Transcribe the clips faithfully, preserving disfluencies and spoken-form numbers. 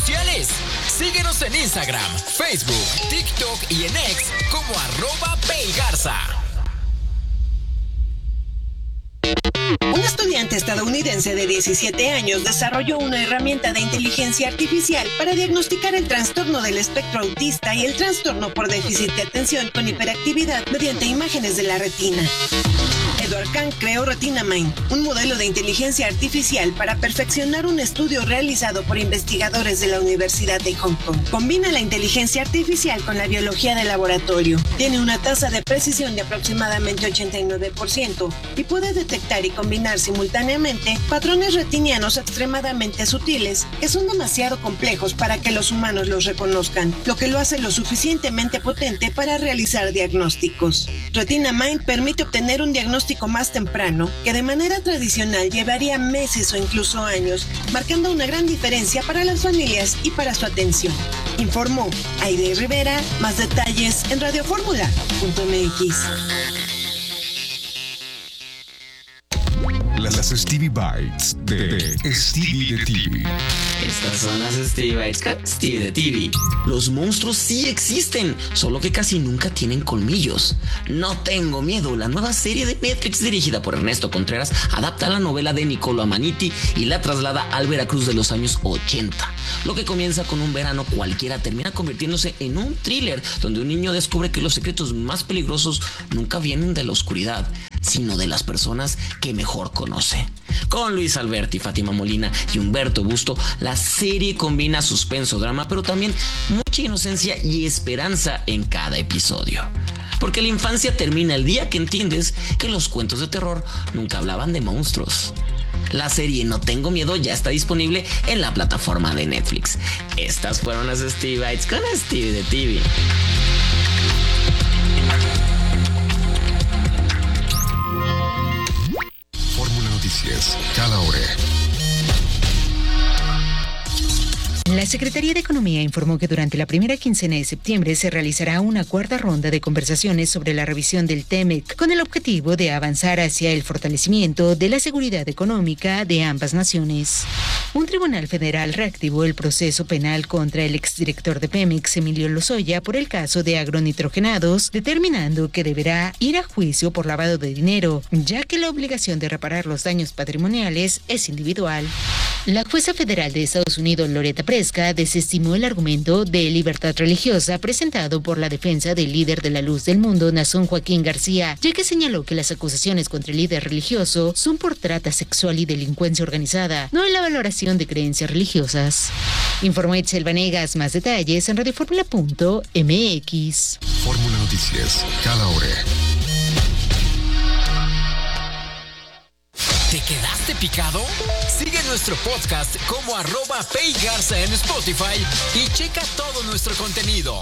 sociales. Síguenos en Instagram, Facebook, TikTok y en X como arroba Peigarza. Un estudiante estadounidense de diecisiete años desarrolló una herramienta de inteligencia artificial para diagnosticar el trastorno del espectro autista y el trastorno por déficit de atención con hiperactividad mediante imágenes de la retina. Edward Kang creó RetinaMind, un modelo de inteligencia artificial para perfeccionar un estudio realizado por investigadores de la Universidad de Hong Kong. Combina la inteligencia artificial con la biología de laboratorio. Tiene una tasa de precisión de aproximadamente ochenta y nueve por ciento y puede detectar y combinar simultáneamente patrones retinianos extremadamente sutiles que son demasiado complejos para que los humanos los reconozcan, lo que lo hace lo suficientemente potente para realizar diagnósticos. RetinaMind permite obtener un diagnóstico más temprano que de manera tradicional llevaría meses o incluso años, marcando una gran diferencia para las familias y para su atención. Informó Aide Rivera. Más detalles en radioformula punto m x. Las Stevie Bites de Stevie de T V. Estas son las Stevie Bites con Stevie de T V. Los monstruos sí existen, solo que casi nunca tienen colmillos. No tengo miedo. La nueva serie de Netflix dirigida por Ernesto Contreras adapta la novela de Niccolo Amaniti y la traslada al Veracruz de los años ochenta. Lo que comienza con un verano cualquiera termina convirtiéndose en un thriller donde un niño descubre que los secretos más peligrosos nunca vienen de la oscuridad, sino de las personas que mejor conoce. Con Luis Alberti, Fátima Molina y Humberto Busto, la serie combina suspenso, drama, pero también mucha inocencia y esperanza en cada episodio. Porque la infancia termina el día que entiendes que los cuentos de terror nunca hablaban de monstruos. La serie No Tengo Miedo ya está disponible en la plataforma de Netflix. Estas fueron las Stevie Bites con Stevie de T V. Fórmula Noticias, cada hora. La Secretaría de Economía informó que durante la primera quincena de septiembre se realizará una cuarta ronda de conversaciones sobre la revisión del T M E C, con el objetivo de avanzar hacia el fortalecimiento de la seguridad económica de ambas naciones. Un tribunal federal reactivó el proceso penal contra el exdirector de Pemex, Emilio Lozoya, por el caso de agronitrogenados, determinando que deberá ir a juicio por lavado de dinero, ya que la obligación de reparar los daños patrimoniales es individual. La jueza federal de Estados Unidos, Loretta Preska, desestimó el argumento de libertad religiosa presentado por la defensa del líder de la Luz del Mundo, Nazón Joaquín García, ya que señaló que las acusaciones contra el líder religioso son por trata sexual y delincuencia organizada, no en la valoración de creencias religiosas. Informó Itzel Vanegas. Más detalles en radioformula punto m x. Fórmula Noticias, cada hora. ¿Te quedaste picado? Sigue nuestro podcast como arroba Peigarza en Spotify y checa todo nuestro contenido.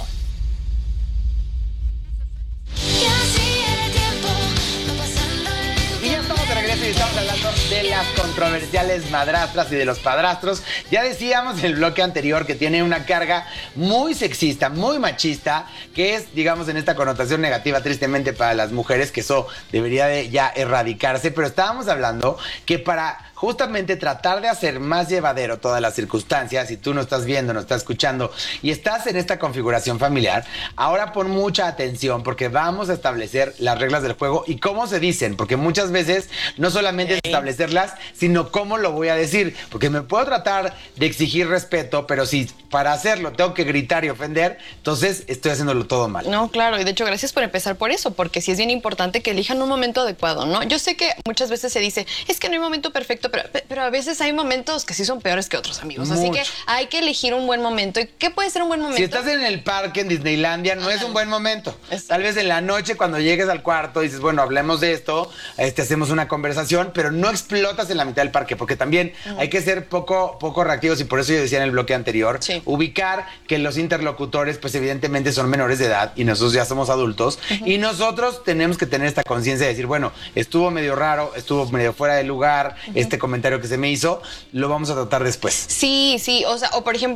Y ya estamos de regreso y estamos hablando de las controversiales madrastras y de los padrastros. Ya decíamos en el bloque anterior que tiene una carga muy sexista, muy machista, que es, digamos, en esta connotación negativa tristemente para las mujeres, que eso debería de ya erradicarse, pero estábamos hablando que para justamente tratar de hacer más llevadero todas las circunstancias, si tú no estás viendo, no estás escuchando y estás en esta configuración familiar, ahora pon mucha atención porque vamos a establecer las reglas del juego y cómo se dicen, porque muchas veces no solamente es establecerlas, sino cómo lo voy a decir, porque me puedo tratar de exigir respeto, pero si para hacerlo tengo que gritar y ofender, entonces estoy haciéndolo todo mal. No, claro, y de hecho gracias por empezar por eso, porque sí es bien importante que elijan un momento adecuado, ¿no? Yo sé que muchas veces se dice, es que no hay momento perfecto, Pero, pero a veces hay momentos que sí son peores que otros, amigos. Mucho. Así que hay que elegir un buen momento. ¿Y qué puede ser un buen momento? Si estás en el parque en Disneylandia, no ah, es un buen momento. Es... Tal vez en la noche, cuando llegues al cuarto, dices, bueno, hablemos de esto, este, hacemos una conversación, pero no explotas en la mitad del parque, porque también uh-huh. hay que ser poco, poco reactivos, y por eso yo decía en el bloque anterior, sí. ubicar que los interlocutores, pues evidentemente son menores de edad, y nosotros ya somos adultos, uh-huh. y nosotros tenemos que tener esta conciencia de decir, bueno, estuvo medio raro, estuvo medio fuera de lugar, uh-huh. este comentario que se me hizo, lo vamos a tratar después. Sí, sí, o sea, o por ejemplo,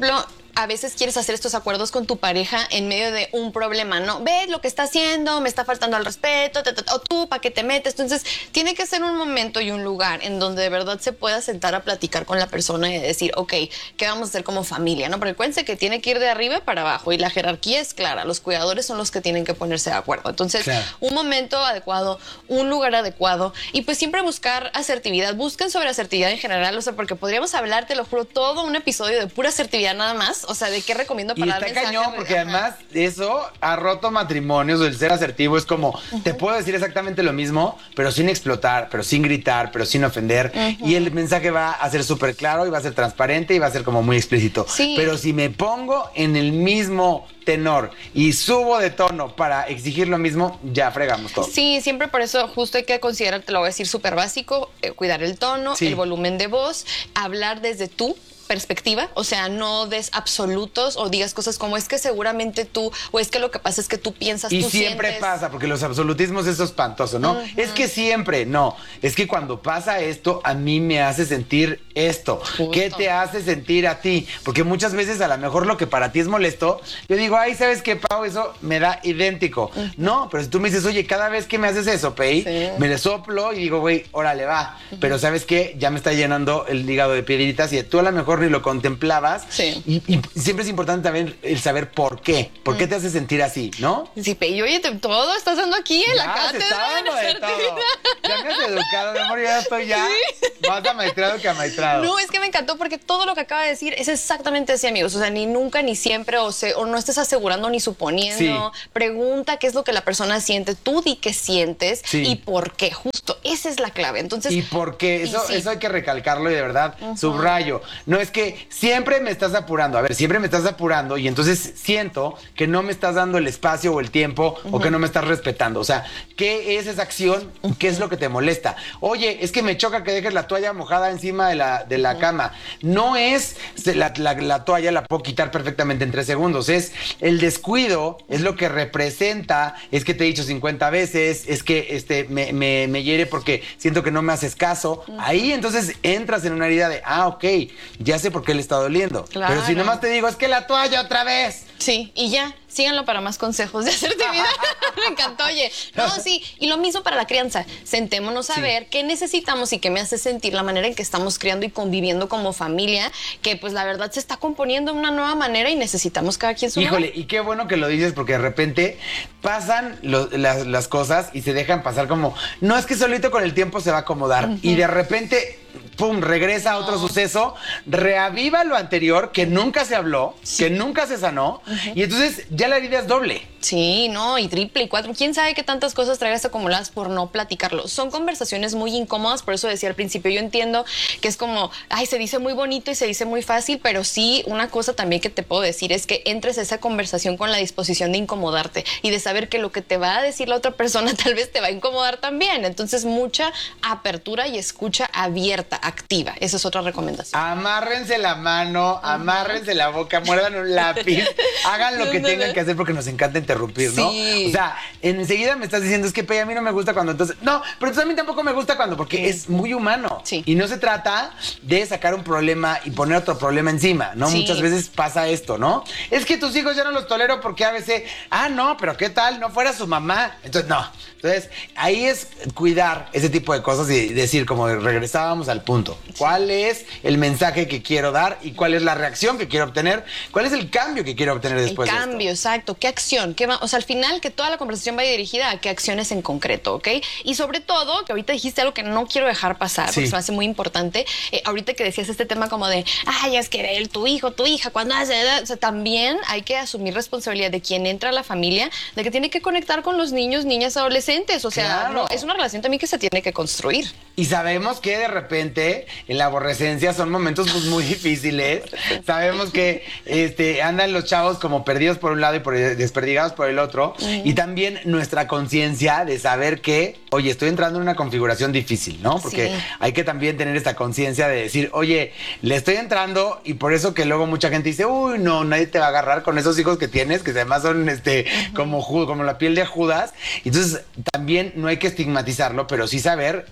a veces quieres hacer estos acuerdos con tu pareja en medio de un problema, ¿no? Ves lo que está haciendo, me está faltando al respeto, ta, ta, ta, o tú, ¿para qué te metes? Entonces, tiene que ser un momento y un lugar en donde de verdad se pueda sentar a platicar con la persona y decir, ok, ¿qué vamos a hacer como familia? ¿No? Porque acuérdense que tiene que ir de arriba para abajo y la jerarquía es clara. Los cuidadores son los que tienen que ponerse de acuerdo. Entonces, claro, un momento adecuado, un lugar adecuado y pues siempre buscar asertividad. Busquen sobre asertividad en general, o sea, porque podríamos hablar, te lo juro, todo un episodio de pura asertividad nada más. O sea, ¿de qué recomiendo para dar mensajes? Y está cañón, porque ajá, además eso ha roto matrimonios. El ser asertivo es como, uh-huh, te puedo decir exactamente lo mismo, pero sin explotar, pero sin gritar, pero sin ofender. Uh-huh. Y el mensaje va a ser súper claro y va a ser transparente y va a ser como muy explícito. Sí. Pero si me pongo en el mismo tenor y subo de tono para exigir lo mismo, ya fregamos todo. Sí, siempre por eso justo hay que considerar, te lo voy a decir súper básico, eh, cuidar el tono, sí, el volumen de voz, hablar desde tú perspectiva, o sea, no des absolutos o digas cosas como es que seguramente tú, o es que lo que pasa es que tú piensas, y tú siempre sientes. Pasa, porque los absolutismos es espantoso, ¿no? Uh-huh. Es que siempre, no, es que cuando pasa esto, a mí me hace sentir esto. Justo. ¿Qué te hace sentir a ti? Porque muchas veces a lo mejor lo que para ti es molesto, yo digo, ay, ¿sabes qué, Pau? Eso me da idéntico. Uh-huh. No, pero si tú me dices, oye, cada vez que me haces eso, Pei, sí, me le soplo y digo, güey, órale, va. Uh-huh. Pero ¿sabes qué? Ya me está llenando el hígado de piedritas y tú a lo mejor ni lo contemplabas. Sí. Y, y siempre es importante también el saber por qué. ¿Por qué te hace sentir así, no? Sí, Pei, oye, te, todo estás dando aquí en ya, la cátedra de de todo. Ya me has educado, mi amor, ya estoy ya sí, más amaestrado que amaestrado. No, es que me encantó porque todo lo que acaba de decir es exactamente así, amigos. O sea, ni nunca, ni siempre, o, se, o no estés asegurando ni suponiendo. Sí. Pregunta qué es lo que la persona siente, tú di qué sientes, sí, y por qué. Justo, esa es la clave. Entonces, y por qué, eso, sí, eso hay que recalcarlo y de verdad, uh-huh, subrayo. No es que siempre me estás apurando, a ver, siempre me estás apurando y entonces siento que no me estás dando el espacio o el tiempo, uh-huh, o que no me estás respetando. O sea, ¿qué es esa acción? Uh-huh. ¿Qué es lo que te molesta? Oye, es que me choca que dejes la toalla mojada encima de la, de la uh-huh, cama. No es, la, la, la toalla la puedo quitar perfectamente en tres segundos, es el descuido, es lo que representa, es que te he dicho cincuenta veces, es que este, me, me, me hiere porque siento que no me haces caso. Uh-huh. Ahí entonces entras en una herida de, ah, ok, ya sé por qué le está doliendo. Claro. Pero si nomás te digo, es que la toalla otra vez. Sí, y ya, síganlo para más consejos de asertividad. Me encantó, oye. No, sí, y lo mismo para la crianza. Sentémonos a sí, ver qué necesitamos y qué me hace sentir la manera en que estamos criando y conviviendo como familia, que pues la verdad se está componiendo de una nueva manera y necesitamos cada quien su Híjole, lugar. Y qué bueno que lo dices porque de repente pasan lo, las, las cosas y se dejan pasar como, no, es que solito con el tiempo se va a acomodar. Uh-huh. Y de repente, pum, regresa a otro no. suceso, reaviva lo anterior que nunca se habló, sí, que nunca se sanó, uh-huh, y entonces ya la herida es doble. Sí, no, y triple y cuatro. ¿Quién sabe qué tantas cosas traigas acumuladas por no platicarlo? Son conversaciones muy incómodas, por eso decía al principio, yo entiendo que es como, ay, se dice muy bonito y se dice muy fácil, pero sí, una cosa también que te puedo decir es que entres a esa conversación con la disposición de incomodarte y de saber que lo que te va a decir la otra persona tal vez te va a incomodar también. Entonces, mucha apertura y escucha abierta, activa. Esa es otra recomendación. Amárrense la mano, uh-huh, amárrense la boca, muerdan un lápiz, hagan lo que tengan que hacer porque nos encanta interrumpir, ¿no? Sí. O sea, enseguida me estás diciendo, es que Pei, a mí no me gusta cuando entonces... No, pero entonces a mí tampoco me gusta cuando, porque sí, es muy humano. Sí. Y no se trata de sacar un problema y poner otro problema encima, ¿no? Sí. Muchas veces pasa esto, ¿no? Es que tus hijos ya no los tolero porque a veces... Ah, no, pero ¿qué tal? No fuera su mamá. Entonces, no. Entonces, ahí es cuidar ese tipo de cosas y decir, como regresábamos al punto. ¿Cuál es el mensaje que quiero dar y cuál es la reacción que quiero obtener? ¿Cuál es el cambio que quiero obtener después el de cambio, esto? Exacto. ¿Qué acción? ¿Qué va? O sea, al final que toda la conversación vaya dirigida a qué acciones en concreto, ¿ok? Y sobre todo, que ahorita dijiste algo que no quiero dejar pasar, sí, porque se me hace muy importante. Eh, ahorita que decías este tema como de, ay, es que él, tu hijo, tu hija, cuando hace... O sea, también hay que asumir responsabilidad de quien entra a la familia, de que tiene que conectar con los niños, niñas, adolescentes. O sea, claro, no, es una relación también que se tiene que construir. Y sabemos que de repente en la aborrecencia son momentos pues, muy difíciles. Sabemos que este, andan los chavos como perdidos por un lado y por, desperdigados por el otro. Uh-huh. Y también nuestra conciencia de saber que, oye, estoy entrando en una configuración difícil, ¿no? Porque sí, hay que también tener esta conciencia de decir, oye, le estoy entrando y por eso que luego mucha gente dice, uy, no, nadie te va a agarrar con esos hijos que tienes, que además son este, uh-huh, como, como la piel de Judas. Entonces, también no hay que estigmatizarlo, pero sí saber a qué nos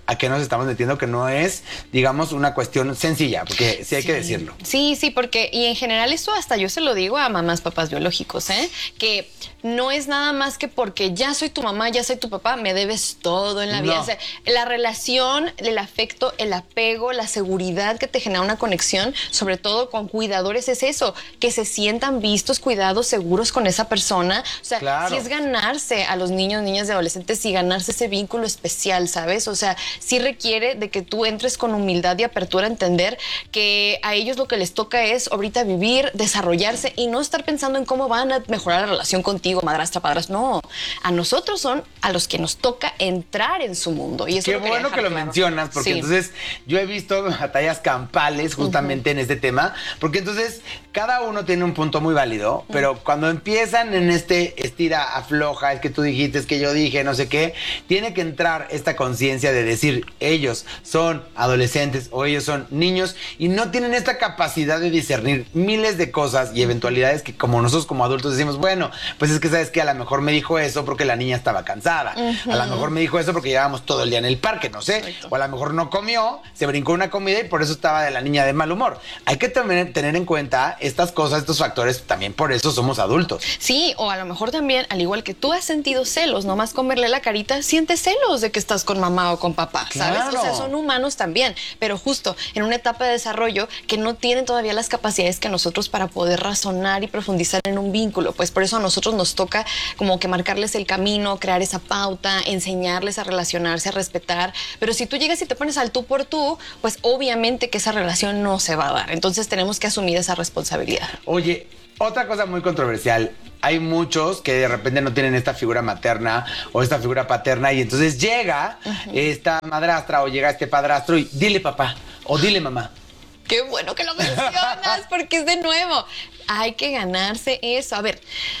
estamos metiendo, que no es, digamos, una cuestión sencilla, porque sí hay sí. que decirlo. Sí, sí, porque, y en general eso hasta yo se lo digo a mamás, papás biológicos, ¿eh? Que no es nada más que porque ya soy tu mamá, ya soy tu papá, me debes todo en la vida. No. O sea, la relación, el afecto, el apego, la seguridad que te genera una conexión, sobre todo con cuidadores, es eso, que se sientan vistos, cuidados, seguros con esa persona. O sea, Claro. si es ganarse a los niños, niñas y adolescentes y ganarse ese vínculo especial, ¿sabes? O sea, sí requiere de que tú entres con humildad y apertura a entender que a ellos lo que les toca es ahorita vivir, desarrollarse y no estar pensando en cómo van a mejorar la relación contigo, madrastra, padrastro. No, a nosotros son a los que nos toca entrar en su mundo. Y eso Qué lo quería bueno dejar que lo claro. mencionas, porque Sí. entonces yo he visto batallas campales justamente uh-huh. en este tema, porque entonces cada uno tiene un punto muy válido, uh-huh. pero cuando empiezan en este estira, afloja, es que tú dijiste, es que yo dije, no sé qué, tiene que entrar esta conciencia de decir, ellos son adolescentes o ellos son niños y no tienen esta capacidad de discernir miles de cosas y eventualidades que como nosotros como adultos decimos, bueno, pues es que sabes que a lo mejor me dijo eso porque la niña estaba cansada, uh-huh. a lo mejor me dijo eso porque llevábamos todo el día en el parque, no sé, Exacto. o a lo mejor no comió, se brincó una comida y por eso estaba de la niña de mal humor. Hay que también tener en cuenta estas cosas, estos factores, también por eso somos adultos. Sí, o a lo mejor también, al igual que tú has sentido celos, nomás con verle la carita, sientes celos de que estás con mamá o con papá, ¿sabes? Claro. O sea, son humanos también, pero justo en una etapa de desarrollo que no tienen todavía las capacidades que nosotros para poder razonar y profundizar en un vínculo, pues por eso a nosotros nos toca como que marcarles el camino, crear esa pauta, enseñarles a relacionarse, a respetar, pero si tú llegas y te pones al tú por tú, pues obviamente que esa relación no se va a dar, entonces tenemos que asumir esa responsabilidad. Oye, otra cosa muy controversial, hay muchos que de repente no tienen esta figura materna o esta figura paterna y entonces llega uh-huh. esta madrastra o llega este padrastro y dile papá o dile mamá. Qué bueno que lo mencionas porque es de nuevo, hay que ganarse eso. A ver,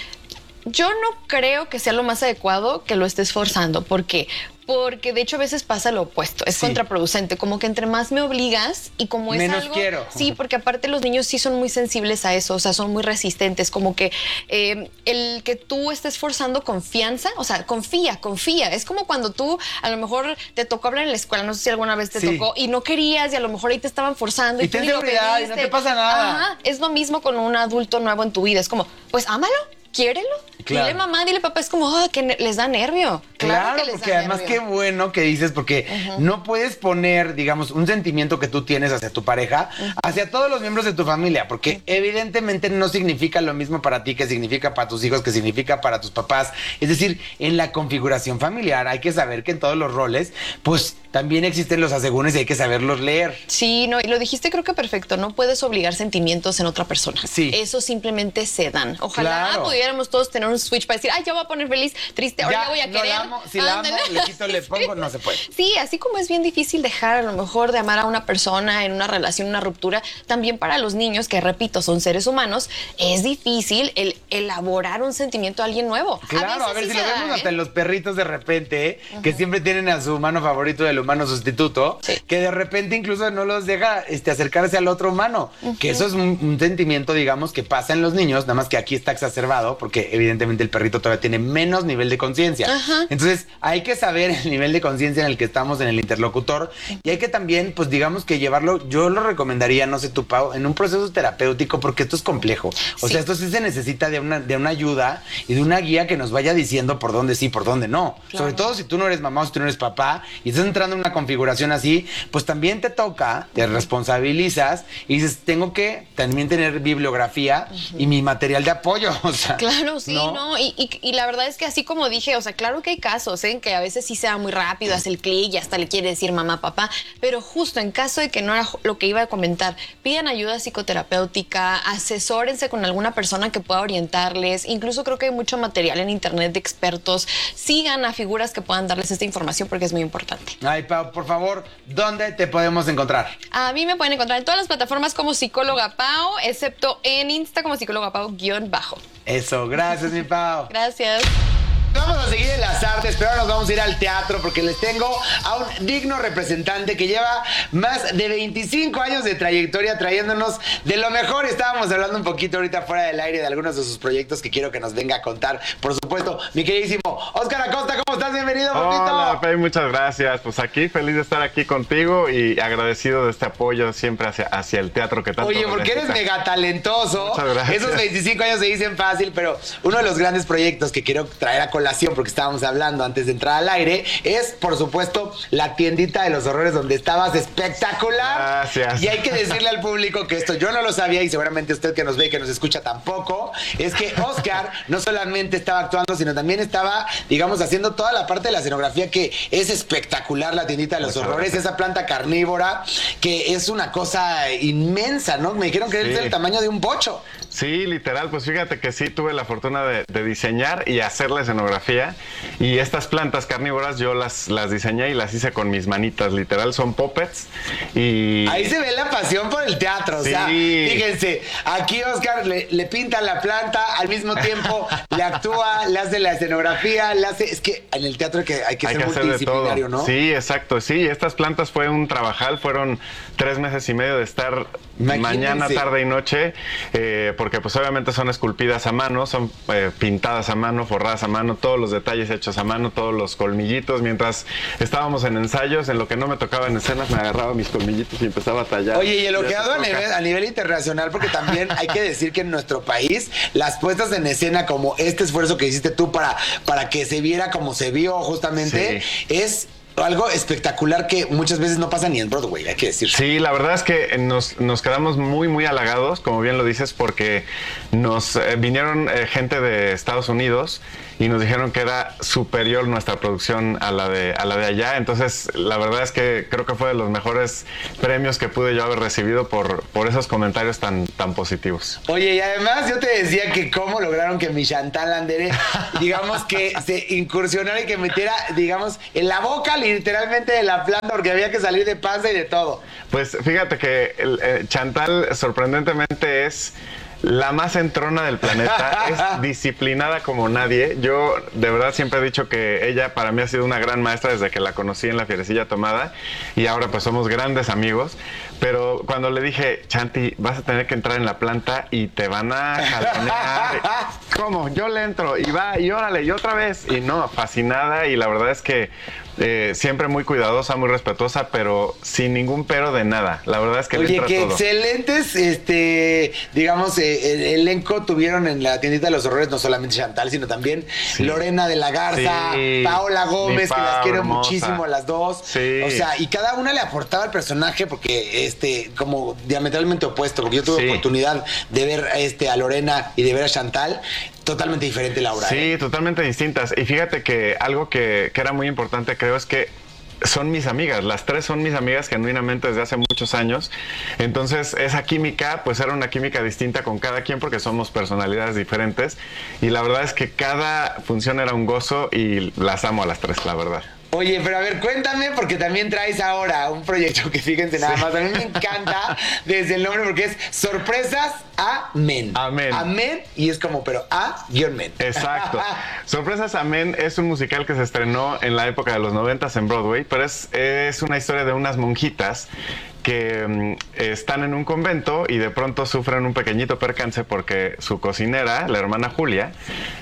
yo no creo que sea lo más adecuado que lo estés forzando, porque porque de hecho a veces pasa lo opuesto, es sí. contraproducente, como que entre más me obligas y como es menos algo... quiero. Sí, porque aparte los niños sí son muy sensibles a eso, o sea, son muy resistentes, como que eh, el que tú estés forzando confianza, o sea, confía, confía, es como cuando tú a lo mejor te tocó hablar en la escuela, no sé si alguna vez te sí. tocó y no querías y a lo mejor ahí te estaban forzando y, y tú ten ni lo seguridad pediste. Y no te pasa nada. Ajá, es lo mismo con un adulto nuevo en tu vida, es como, pues ámalo. Quiérelo, claro. Dile mamá, dile papá, es como oh, que ne- les da nervio. Claro, claro que les porque da además nervio. Qué bueno que dices, porque uh-huh. no puedes poner, digamos, un sentimiento que tú tienes hacia tu pareja, uh-huh. hacia todos los miembros de tu familia, porque uh-huh. evidentemente no significa lo mismo para ti que significa para tus hijos, que significa para tus papás. Es decir, en la configuración familiar hay que saber que en todos los roles, pues también existen los asegúnes y hay que saberlos leer. Sí, no, y lo dijiste creo que perfecto, no puedes obligar sentimientos en otra persona. Sí. Eso simplemente se dan. Ojalá claro. pudiéramos todos tener un switch para decir, ay, yo voy a poner feliz, triste, ahora ya, ya voy a no querer. La amo, si la amo, le quito, le pongo, no se puede. Sí, así como es bien difícil dejar a lo mejor de amar a una persona en una relación, una ruptura, también para los niños, que repito, son seres humanos, es difícil el elaborar un sentimiento a alguien nuevo. Claro, a, a ver sí si lo da, vemos ¿eh? hasta en los perritos de repente, uh-huh. que siempre tienen a su humano favorito del humano sustituto, sí. que de repente incluso no los deja este, acercarse al otro humano, uh-huh. que eso es un, un sentimiento, digamos, que pasa en los niños, nada más que aquí está exacerbado, porque evidentemente el perrito todavía tiene menos nivel de conciencia. Uh-huh. Entonces, hay que saber el nivel de conciencia en el que estamos en el interlocutor y hay que también, pues digamos que llevarlo, yo lo recomendaría, no sé tú, Pau, en un proceso terapéutico, porque esto es complejo. O sí. sea, esto sí se necesita de una, de una ayuda y de una guía que nos vaya diciendo por dónde sí, por dónde no. Claro. Sobre todo si tú no eres mamá o si tú no eres papá y estás entrando en una configuración así, pues también te toca, te responsabilizas y dices, tengo que también tener bibliografía uh-huh. y mi material de apoyo. O sea, claro, sí, no, no y, y, y la verdad es que así como dije, o sea, claro que hay casos ¿eh? en que a veces sí sea muy rápido, hace el clic y hasta le quiere decir mamá, papá, pero justo en caso de que no era lo que iba a comentar, pidan ayuda psicoterapéutica, asesórense con alguna persona que pueda orientarles, incluso creo que hay mucho material en internet de expertos, sigan a figuras que puedan darles esta información porque es muy importante. Ay, Pau, por favor, ¿dónde te podemos encontrar? A mí me pueden encontrar en todas las plataformas como Psicóloga Pau, excepto en Insta como Psicóloga Pau guión bajo. Eso, gracias mi Pau. Gracias. vamos a seguir en las artes, pero ahora nos vamos a ir al teatro porque les tengo a un digno representante que lleva más de veinticinco años de trayectoria trayéndonos de lo mejor. Estábamos hablando un poquito ahorita fuera del aire de algunos de sus proyectos que quiero que nos venga a contar. Por supuesto, mi queridísimo Óscar Acosta, ¿cómo estás? Bienvenido, papito. Hola, Pei, muchas gracias. Pues aquí feliz de estar aquí contigo y agradecido de este apoyo siempre hacia, hacia el teatro que tanto Oye, porque eres mega talentoso. Muchas gracias. Esos veinticinco años se dicen fácil, pero uno de los grandes proyectos que quiero traer a colación, porque estábamos hablando antes de entrar al aire, es, por supuesto, la tiendita de los horrores, donde estabas espectacular. Gracias. Y hay que decirle al público que esto yo no lo sabía, y seguramente usted que nos ve y que nos escucha tampoco, es que Óscar no solamente estaba actuando, sino también estaba, digamos, haciendo toda la parte de la escenografía, que es espectacular, la tiendita de los Muchas horrores, gracias. esa planta carnívora, que es una cosa inmensa, ¿no? Me dijeron que Sí. es del tamaño de un bocho. Sí, literal, pues fíjate que sí tuve la fortuna de, de diseñar y hacer la escenografía, y estas plantas carnívoras yo las, las diseñé y las hice con mis manitas, literal, son puppets. Y Ahí se ve la pasión por el teatro, o sea, Sí. fíjense, aquí Óscar le, le pinta la planta, al mismo tiempo le actúa, le hace la escenografía, le hace, es que en el teatro hay que, hay que hay ser que hacer de todo. multidisciplinario, ¿no? Sí, exacto, sí, estas plantas fue un trabajal, fueron tres meses y medio de estar Imagínense. mañana, tarde y noche, eh, porque pues obviamente son esculpidas a mano, son eh, pintadas a mano, forradas a mano, todos los detalles hechos a mano, todos los colmillitos. Mientras estábamos en ensayos, en lo que no me tocaba en escenas, me agarraba mis colmillitos y empezaba a tallar. Oye, y Ya elogiado te a toca. nivel, a nivel internacional, porque también hay que decir que en nuestro país las puestas en escena, como este esfuerzo que hiciste tú para, para que se viera como se vio justamente, Sí. es algo espectacular que muchas veces no pasa ni en Broadway, hay que decir. Sí, la verdad es que nos, nos quedamos muy, muy halagados, como bien lo dices, porque nos eh, vinieron eh, gente de Estados Unidos y nos dijeron que era superior nuestra producción a la de a la de allá. Entonces, la verdad es que creo que fue de los mejores premios que pude yo haber recibido por, por esos comentarios tan, tan positivos. Oye, y además yo te decía que cómo lograron que mi Chantal Andere, digamos, que se incursionara y que metiera, digamos, en la boca literalmente de la planta, porque había que salir de panza y de todo. Pues fíjate que el, eh, Chantal sorprendentemente es la más entrona del planeta, es disciplinada como nadie. Yo de verdad siempre he dicho que ella para mí ha sido una gran maestra desde que la conocí en la Fierecilla Tomada, y ahora pues somos grandes amigos. Pero cuando le dije, Chanti, vas a tener que entrar en la planta y te van a jalonear. ¿Cómo? Yo le entro y va y órale, y otra vez. Y no, fascinada, y la verdad es que eh, siempre muy cuidadosa, muy respetuosa, pero sin ningún pero de nada. La verdad es que le Oye, entra qué todo. excelentes, este, digamos, eh, el elenco tuvieron en la tiendita de los horrores, no solamente Chantal, sino también Sí. Lorena de la Garza, Sí. Paola Gómez, Mi que las Pau, quiero hermosa. muchísimo a las dos. Sí. O sea, y cada una le aportaba al personaje, porque este, como diametralmente opuesto, porque yo tuve Sí. oportunidad de ver este, a Lorena y de ver a Chantal, totalmente diferente la obra. Sí, ¿eh? totalmente distintas. Y fíjate que algo que, que era muy importante, creo, es que son mis amigas, las tres son mis amigas genuinamente desde hace muchos años. Entonces esa química pues era una química distinta con cada quien, porque somos personalidades diferentes, y la verdad es que cada función era un gozo y las amo a las tres, la verdad. Oye, pero a ver, cuéntame, porque también traes ahora un proyecto que fíjense nada más, a mí me encanta desde el nombre, porque es Sorpresas Amén. Amén. Amén, y es como, pero A guión men. Exacto. Sorpresas Amén es un musical que se estrenó en la época de los noventas en Broadway, pero es, es una historia de unas monjitas que um, están en un convento y de pronto sufren un pequeñito percance porque su cocinera, la hermana Julia,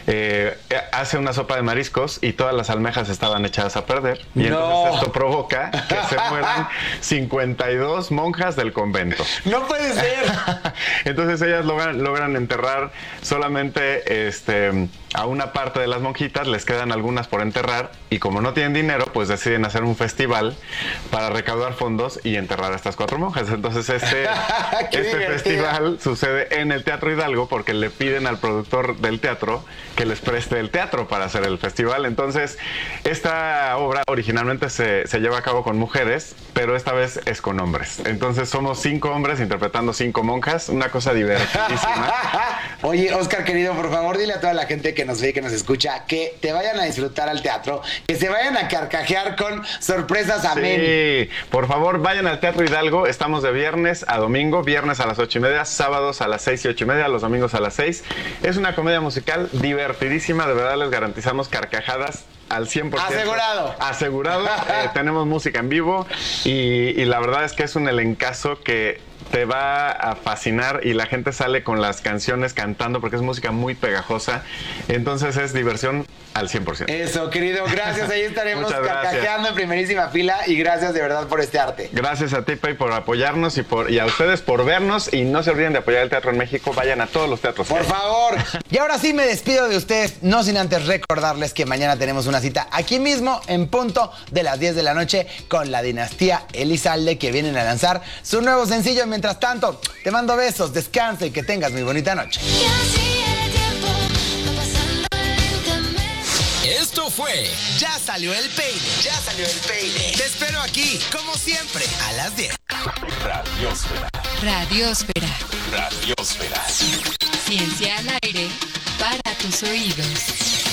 eh, hace una sopa de mariscos y todas las almejas estaban echadas a perder. Y No. entonces esto provoca que se mueran cincuenta y dos monjas del convento. No puede ser. Entonces ellas logran, logran enterrar solamente este, a una parte de las monjitas, les quedan algunas por enterrar, y como no tienen dinero, pues deciden hacer un festival para recaudar fondos y enterrar a estas cuatro monjas. Entonces este, Qué este divertida. festival sucede en el Teatro Hidalgo porque le piden al productor del teatro que les preste el teatro para hacer el festival. Entonces esta obra originalmente se, se lleva a cabo con mujeres, pero esta vez es con hombres. Entonces somos cinco hombres interpretando cinco monjas, una cosa divertidísima. Oye, Oscar, querido, por favor, dile a toda la gente que nos ve y que nos escucha que te vayan a disfrutar al teatro, que se vayan a carcajear con sorpresas, amén. Sí, por favor, vayan al Teatro Hidalgo. Estamos de viernes a domingo, viernes a las ocho y media, sábados a las seis y ocho y media, los domingos a las seis. Es una comedia musical divertidísima, de verdad les garantizamos carcajadas al cien por ciento. Asegurado. Asegurado. eh, tenemos música en vivo y, y la verdad es que es un elencazo que te va a fascinar y la gente sale con las canciones cantando porque es música muy pegajosa. Entonces es diversión al cien por ciento. Eso, querido, gracias. Ahí estaremos carcajeando gracias. en primerísima fila y gracias de verdad por este arte. Gracias a ti, Pei, por apoyarnos y, por, y a ustedes por vernos. Y no se olviden de apoyar el teatro en México. Vayan a todos los teatros. Por favor. Y ahora sí me despido de ustedes, no sin antes recordarles que mañana tenemos una cita aquí mismo en punto de las diez de la noche con la dinastía Elizalde, que vienen a lanzar su nuevo sencillo. Mientras tanto, te mando besos, descansa y que tengas muy bonita noche. Esto fue Ya salió el peine, ya salió el peine. Te espero aquí, como siempre, a las diez. Radiosfera. Radiosfera. Radiosfera. Ciencia al aire para tus oídos.